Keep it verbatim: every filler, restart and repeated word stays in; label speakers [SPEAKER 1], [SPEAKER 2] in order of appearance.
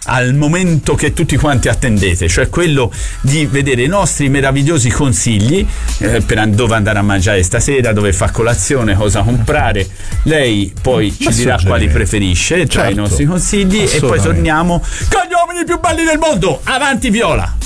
[SPEAKER 1] al momento che tutti quanti attendete, cioè quello di vedere i nostri meravigliosi consigli eh, per dove andare a mangiare stasera, dove fa colazione, cosa comprare. Lei poi ci dirà quali preferisce tra certo. i nostri consigli e poi torniamo con gli uomini più belli del mondo. Avanti Viola!